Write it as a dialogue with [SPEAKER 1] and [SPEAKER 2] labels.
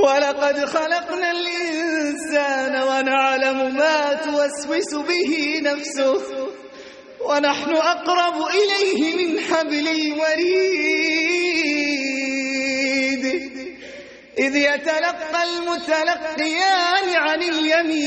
[SPEAKER 1] ولقد خلقنا الإنسان ونعلم ما توسوس به نفسه ونحن أقرب إليه من حبل الوريد إذ يتلقى المتلقيان عن اليمين